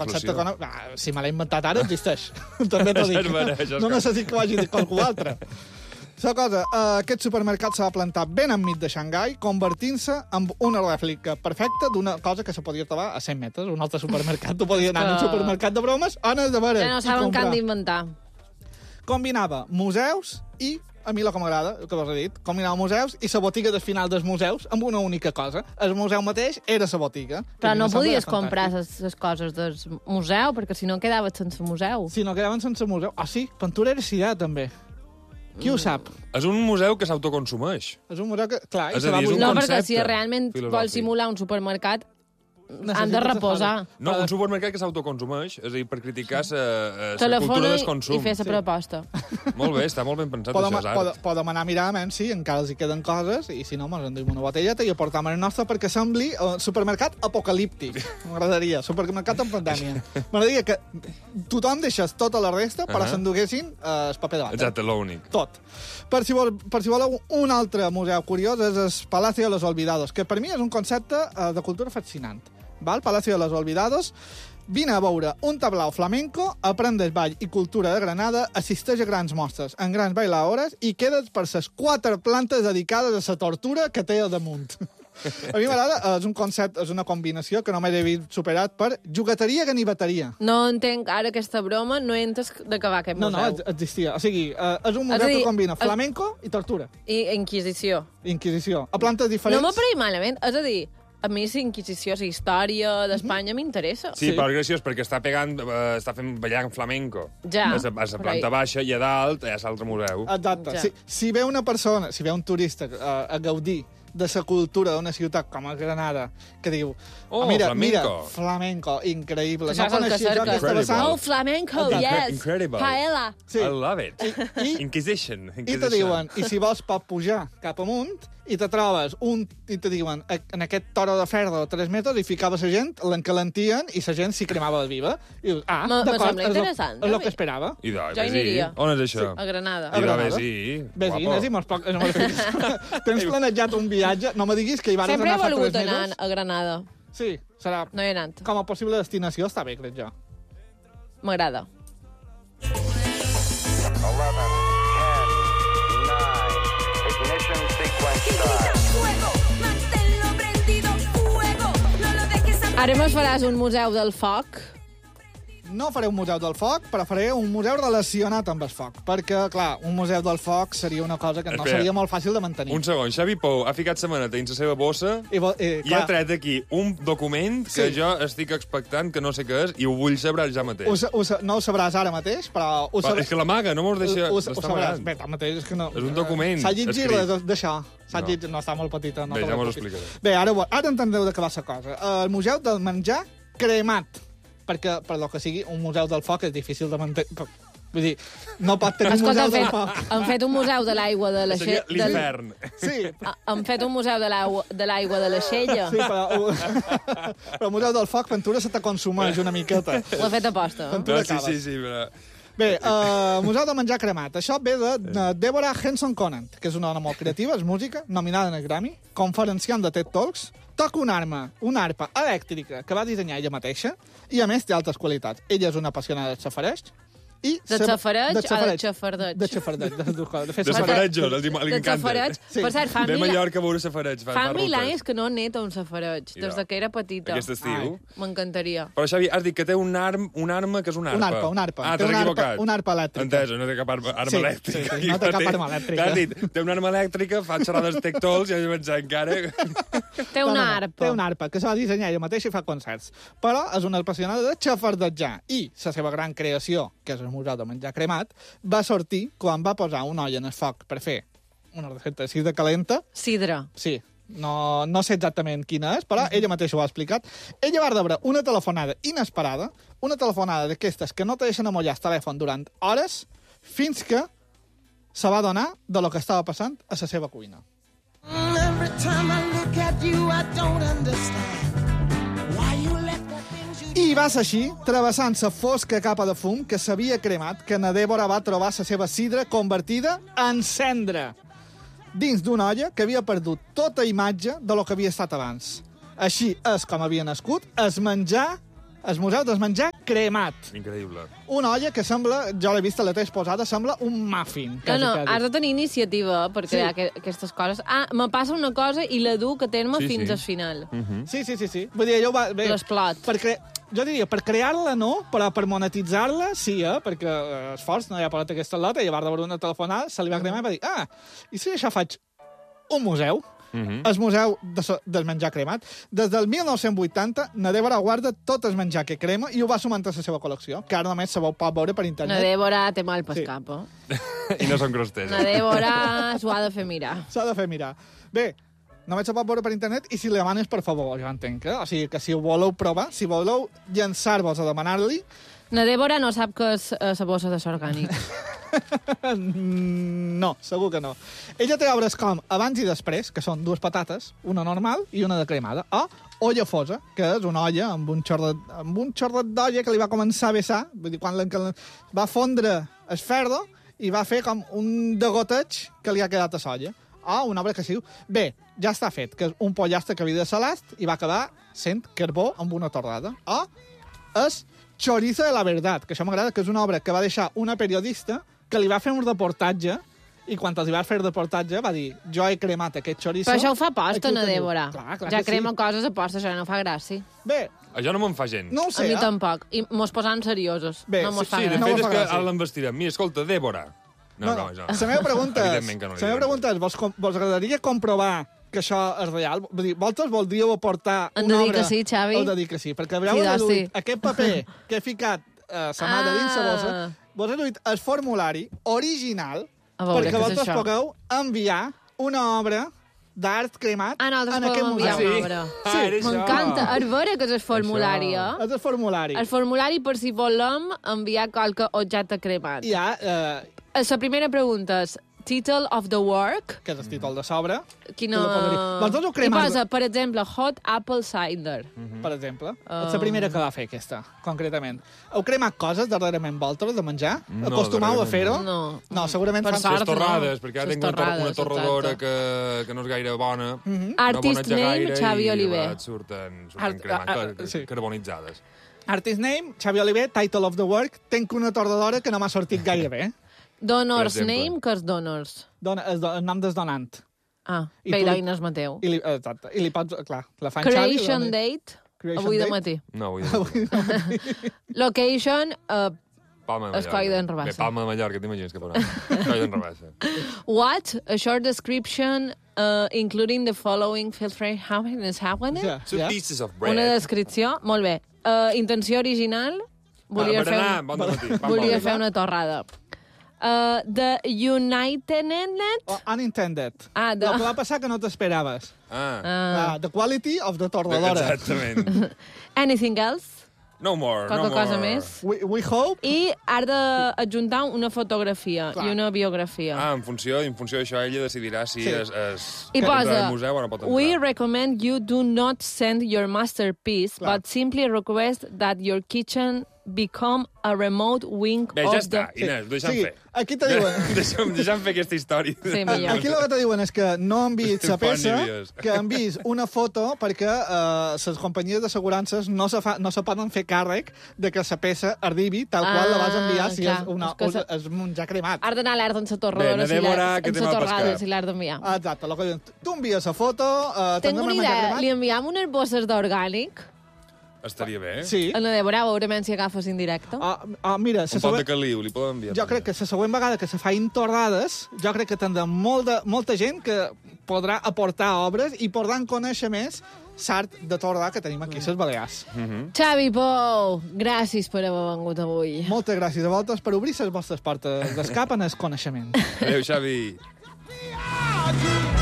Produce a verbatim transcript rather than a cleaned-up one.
concepte econòmic... Ah, si me l'he inventat ara, existeix. També t'ho dic. No necessit que ho hagi dit qualcú altre. La cosa, eh, aquest supermercat se va plantar ben enmig de Xangai, convertint-se en una rèplica perfecta d'una cosa que se podia trobar a cent metres. Un altre supermercat, tu podies anar a un supermercat de bromes, anes de veure. Ja no saben què han d'inventar. Combinava museus i, a mi el que m'agrada, el que vos he dit, combinava museus i la botiga del final dels museus amb una única cosa. El museu mateix era la botiga. Però no podies comprar les coses del museu, perquè si no quedaves sense museu. Si no quedaven sense museu. Ah, sí, Pintura era així, també. Qui ho sap? És un museu que s'autoconsumeix. És un museu que... Clar, és a dir, és un no, concepte perquè si realment vols simular un supermercat, han de reposar. No, un supermercat que s'autoconsumeix, és a dir, per criticar la cultura del consum. Telefona i fer la proposta. Molt bé, està molt ben pensat, podem, això és art. Podem anar a mirar, men, sí, encara els hi queden coses, i si no, ens en duim una botelleta i ho portam a la nostra perquè sembli un supermercat apocalíptic. M'agradaria, supermercat en pandèmia. M'agradaria que tothom deixés tota la resta, però uh -huh. s'enduguessin eh, el paper de vàter. Exacte, l'únic. Tot. Per si, vol, per si voleu un altre museu curiós és el Palacio de los Olvidados, que per mi és un concepte eh, de cultura fascinant. Val? Palacio de los Olvidados. Vine a veure un tablau flamenco, aprendes ball i cultura de Granada, assisteix a grans mostres en grans bailaores i quedes per les quatre plantes dedicades a la tortura que té al damunt. A mi m'agrada, és un concepte, és una combinació que només he vist superat per jugateria i ganiveteria. No entenc ara aquesta broma, no entes d'acabar aquest museu. No, no, existia. O sigui, és un museu dir, que combina flamenco i tortura. I Inquisició. Inquisició. A plantes diferents. No m'apareix malament, és a dir... A mi la Inquisició, la història d'Espanya, m'interessa. Sí, sí, però és graciós, perquè està pegant, uh, està fent ballant flamenco. Ja. A la planta baixa i a dalt hi ha l'altre museu. Exacte. Ja. Si, si ve una persona, si ve un turista uh, a gaudir de la cultura d'una ciutat com a Granada, que diu, oh, mira, flamenco. mira, flamenco, increïble. Això és el que cerques. Oh, flamenco, yes. Incredible. Paella. Sí. I love it. I, i, Inquisition. I te diuen, i si vols pots pujar cap amunt, i te trobes un, i te diuen, en aquest toro de ferro de tres metres, i ficava la gent, l'encalentien, i la gent s'hi cremava viva. I dius, ah, d'acord, és, és el que esperava. I doncs, jo hi aniria. On és això? Sí, a Granada. I de Besí. Besí, anem-hi molts pocs. Tens planejat un viatge? No me diguis que hi vas anar fa tres mesos. Sempre he volgut anar a Granada. Sí, serà... No hi he anat. Com a possible destinació està bé, crec jo. M'agrada. Ara mos faràs un museu del foc. No faré un museu del foc, però faré un museu relacionat amb el foc. Perquè, clar, un museu del foc seria una cosa que no Espera, seria molt fàcil de mantenir. Un segon. Xavi Pou ha ficat la maneta dins la seva bossa i, vo, i, i ha tret aquí un document que sí. jo estic expectant, que no sé què és, i ho vull saber ja mateix. Ho, ho, no ho sabràs ara mateix, però... Ho sabràs. És que l'amaga, no mos deixa... Ho, ho, ho sabràs. Bé, mateix, és que no... És un document S'ha llegit escrit. d'això. S'ha No. llegit... No, està molt petita. No Bé, ja m'ho explicaré. Bé, ara, ara entendreu de què va la cosa. El museu del menjar cremat. Perquè, per lo que sigui, un museu del foc és difícil de mantenir. Vull dir, no pot tenir Escolta, un museu han del fet, foc. Han fet un museu de l'aigua de la Seria Xella. l'infern. Sí. Han fet un museu de l'aigua de, de la Xella. Sí, però, però el museu del foc, Ventura, se te consumeix una miqueta. Ho ha fet aposta. No, sí, sí, sí, però... Bé, uh, Museu del Menjar Cremat. Això ve de, de Deborah Henson Conant, que és una dona molt creativa, és música, nominada en el Grammy, conferenciant de TED Talks, toca una arma, una arpa elèctrica que va dissenyar ella mateixa, i a més té altes qualitats. Ella és una apassionada de xafareig, i de xafareig o de xafardeig? De xafareig, de, de, de fer de safarejos, els li de xafareig. Sí. Per cert, fa Ve a mil, Mallorca a veure safareig. fa mil anys que no neta un safareig, I des no. de que era petita. Aquest estiu. M'encantaria. Però, Xavi, has dit que té un, arm, un arma que és una arpa. Una arpa, una arpa. Ah, Té t'has una arpa- equivocat. una arpa elèctrica. Enteso, no té cap arma, arma Sí, elèctrica. sí, sí, no té cap arma elèctrica. Has dit, té una arma elèctrica, fa xerrades tectols, i ja he pensat encara... Té una arpa. Té una arpa, que se va dissenyar ella mateixa i fa concerts. Però és una apassionada de xafardejar. I la seva gran creació, que és el Museu de Menjar Cremat, va sortir quan va posar una olla en el foc per fer una recepta de sidra calenta. Sidra. Sí, no, no sé exactament quina és, però ella mateixa ho ha explicat. Ella va rebre una telefonada inesperada, una telefonada d'aquestes que no te deixen amollar el telèfon durant hores, fins que se va adonar de lo que estava passant a la seva cuina. Every time I look at you, I don't understand why you let the things you I va ser així, travessant la fosca capa de fum que s'havia cremat, que na Débora va trobar la seva sidra convertida en cendra, dins d'una olla que havia perdut tota imatge de lo que havia estat abans. Així és com havia nascut es menjar El Museu del Menjar Cremat. Increïble. Una olla que sembla, jo l'he vist a la teva exposada, sembla un muffin. No, Quasi, no, quasi. has de tenir iniciativa per Sí. crear sí. aquestes coses. Ah, me passa una cosa i la duc a terme Sí, fins sí. al final. Uh -huh. Sí, sí, sí, sí. Vull dir, jo va... Bé, L'esplot. per cre... Jo diria, per crear-la no, però per monetitzar-la sí, eh? Perquè eh, Esforç no hi ha posat aquesta lota i a part de veure una telefonada se li va cremar i va dir, ah, i si això faig un museu? Uh -huh. El Museu de so del Menjar Cremat. Des del mil nou-cents vuitanta, na Débora guarda tot el menjar que crema i ho va sumant a la seva col·lecció, que ara només se pot veure per Na internet. Débora té mal pel Sí. cap, eh? I no són crosters. Na Débora s'ho ha de fer mirar. S'ha de fer mirar. Bé, només se pot veure per internet i si li demanes, per favor, jo entenc, eh? O sigui, que si ho voleu provar, si voleu llançar-vos a demanar-li, Na Débora no sap que és eh, la bossa de s'orgànic. no, segur que no. Ella té obres com Abans i Després, que són dues patates, una normal i una de cremada, o Olla Fosa, que és una olla amb un xorret, amb un xorret d'olla que li va començar a vessar, vull dir, quan l'encal- va fondre el ferro i va fer com un degoteig que li ha quedat a l'olla. O una obra que es diu Bé, ja està fet, que és un pollastre que havia de salast i va acabar sent carbó amb una torrada. O és Chorizo de la Verdad, que això m'agrada, que és una obra que va deixar una periodista que li va fer un reportatge i quan els hi va fer el reportatge va dir jo he cremat aquest chorizo... Però això ho fa aquí aposta, ho na teniu. Débora. Clar, clar Ja que crema sí. coses aposta, això no fa gràcia. Bé, Això no me'n fa gent. no ho A sé, mi eh? tampoc. I mos posant seriosos. Bé, no mos sí, fa Sí, de no gràcia. fet ho és fa que gràcia. ara l'envestirem. Mira, escolta, Débora. No, no, no, això. La meva pregunta és, Evidentment que no li la meva direm. pregunta és vos, com- vos agradaria comprovar que això és real? Vull dir, vosaltres voldríeu aportar Hem una de dir obra... que sí, Xavi. Heu de dir que sí, perquè haureu Sí, deduït sí. aquest paper que he ficat eh, sa mà de dins la bossa, Ah. vos he deduït el formulari original A veure, perquè què és vosaltres això? pugueu enviar una obra d'art cremat Ah, nosaltres en aquest podem enviar museu. una obra. Ah, era això. M'encanta. És vera que és el formulari, Això. eh? És el formulari. El formulari per si volem enviar qualque objecte cremat. Hi ha, eh, La primera pregunta és title of the work. que és el títol de sobre, Quina... I la posaria. Vosaltres ho I cremat- posa, per exemple, hot apple cider. per exemple. Ah. És la primera que va fer, aquesta, concretament. Heu cremat coses darrerament vosaltres de menjar? No, Acostumau a fer-ho? No. No, segurament Per fan... sort. Les torrades, no. perquè ara Les tinc una, tor torrades, una torradora exacte. que, que no és gaire bona. Mhm. Artist no bona name, gaire, Xavi i Oliver. va, Et surten, surten Art- cremat, ah, ah, car- sí. carbonitzades. Artist name, Xavi Oliver, title of the work, tenc una torradora que no m'ha sortit gaire bé. Donors Per exemple. name, que és donors? Dona, el, do- el nom del donant. Ah, I bé, tu- d'Aines Mateu. I li, exacte, i li pots, clar, la fan Xavi... Creation la- date, Creation avui de date? matí. No, vull dir... Location, uh, Palma de Es Coll d'en Mallorca. Rabassa. Bé, Palma de Mallorca, t'imagines que farà? Coll d'en Rabassa. what? A short description, uh, including the following. Feel free, how is happening? Ja, Two ja. pieces of bread. Una descripció, molt bé. Uh, intenció original, volia, Ah, fer, berenar, un, bon dematí. Pa volia molt. fer una torrada. Uh, the United Net... Oh, unintended. Ah, de- El que va passar que no t'esperaves. Ah, Ah, the quality of the torradora. exactament. Anything else? No more, Qualque no more. cosa més? We, we hope... I has d'adjuntar una fotografia Clar. i una biografia. Ah, en funció, en funció d'això ella decidirà si Sí. es, es I pot entrar posa, al museu o no pot entrar. we recommend you do not send your masterpiece, Clar. but simply request that your kitchen become a remote wing Bé, of ja està, the... Inés, deixa'm Sí, fer. aquí te diuen... Deixa'm, deixa'm fer aquesta història. Sí, millor. Aquí el que te diuen és que no enviïs Estic la peça, nerviós. que enviïs una foto perquè eh, les companyies d'assegurances no, se fa, no se poden fer càrrec de que la peça arribi tal qual la vas enviar si Ah, clar, és, una, és que és, se- és un ja cremat. Has d'anar alerta en la Bé, torradora na si Débora, l'has- que en té la mal torrada pescat. si l'has d'enviar. Exacte, el que diuen. Tu envies la foto... Eh, Tinc tindrem una el menjar idea, cremat. li enviam unes bosses d'orgànic Estaria bé. Sí. a la Débora, veurem si agafes en directe. Ah, ah, mira, Un la pot de següent, caliu, li poden enviar. jo crec que la següent vegada que se fain torrades, jo crec que tindrà molt de, molta gent que podrà aportar obres i podran conèixer més l'art de torrar que tenim aquí a les Balears. Xavi Pou, gràcies per haver vengut avui. Moltes gràcies a vosaltres per obrir les vostres portes d'escap en el coneixement. Adéu, Xavi. We are